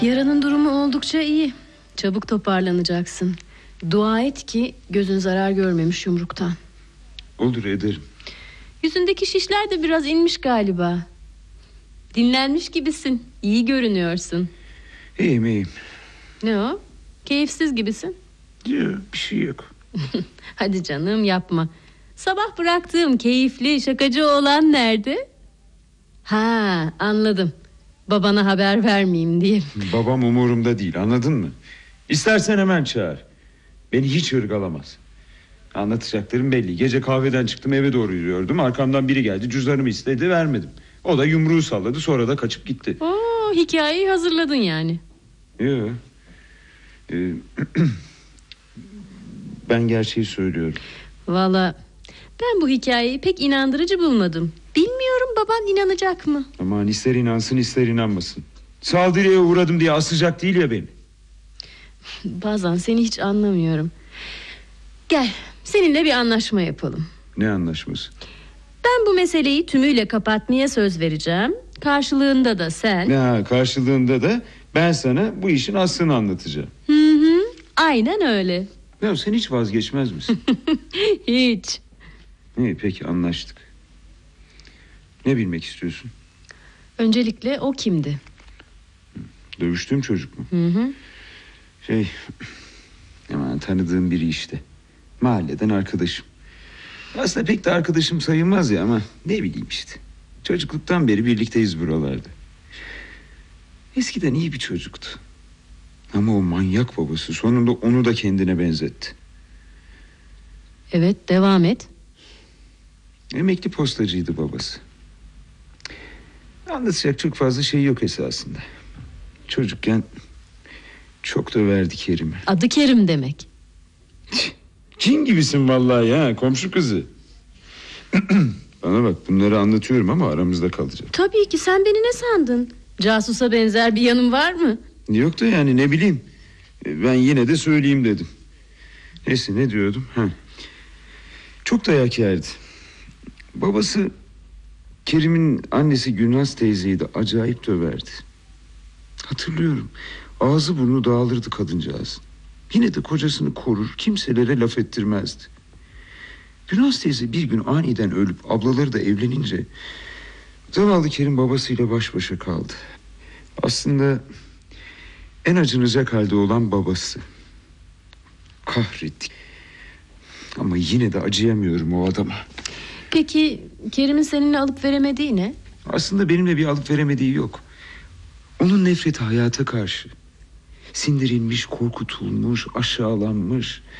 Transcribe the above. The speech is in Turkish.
Yaranın durumu oldukça iyi. Çabuk toparlanacaksın. Dua et ki gözün zarar görmemiş yumruktan. Olur, ederim. Yüzündeki şişler de biraz inmiş galiba. Dinlenmiş gibisin. İyi görünüyorsun. İyiyim. Ne o? Keyifsiz gibisin. Yok, bir şey yok. Hadi canım, yapma. Sabah bıraktığım keyifli şakacı oğlan nerede? Ha, anladım. Babana haber vermeyeyim diye. Babam umurumda değil, anladın mı? İstersen hemen çağır. Beni hiç ırgalamaz. Anlatacaklarım belli. Gece kahveden çıktım, eve doğru yürüyordum. Arkamdan biri geldi, cüzdanımı istedi, vermedim. O da yumruğu salladı, sonra da kaçıp gitti. Oo, hikayeyi hazırladın yani. Yok. Ben gerçeği söylüyorum. Valla ben bu hikayeyi pek inandırıcı bulmadım. Bilmiyorum baban inanacak mı? Aman, ister inansın ister inanmasın. Saldırıya uğradım diye asacak değil ya beni. Bazen seni hiç anlamıyorum. Gel, seninle bir anlaşma yapalım. Ne anlaşması? Ben bu meseleyi tümüyle kapatmaya söz vereceğim. Karşılığında da sen... Karşılığında da ben sana bu işin aslını anlatacağım. Hı, aynen öyle. Ya sen hiç vazgeçmez misin? Hiç. İyi, peki, anlaştık. Ne bilmek istiyorsun? Öncelikle o kimdi? Dövüştüğüm çocuk mu? Hı. Hemen tanıdığım biri işte. Mahalleden arkadaşım. Aslında pek de arkadaşım sayılmaz ya, ama ne bileyim işte. Çocukluktan beri birlikteyiz buralarda. Eskiden iyi bir çocuktu. Ama o manyak babası sonunda onu da kendine benzetti. Evet, devam et. Emekli postacıydı babası. Anlatacak çok fazla şey yok esasında. Çocukken çok döverdi Kerim'i. Adı Kerim demek. Cin gibisin vallahi ya, komşu kızı. Bana bak, bunları anlatıyorum ama aramızda kalacak. Tabii ki, sen beni ne sandın? Casusa benzer bir yanım var mı? Yok da yani, ne bileyim. Ben yine de söyleyeyim dedim. Neyse, ne diyordum? Çok dayak yerdi. Babası, Kerim'in annesi Gülnaz teyzeyi de acayip döverdi. Hatırlıyorum. Ağzı burnu dağılırdı kadıncağız. Yine de kocasını korur, kimselere laf ettirmezdi. Gülnaz teyze bir gün aniden ölüp ablaları da evlenince zavallı Kerim babasıyla baş başa kaldı. Aslında en acınacak halde olan babası. Kahrettik. Ama yine de acıyamıyorum o adama. Peki Kerim'in seninle alıp veremediği ne? Aslında benimle bir alıp veremediği yok. Onun nefreti hayata karşı. Sindirilmiş, korkutulmuş, aşağılanmış.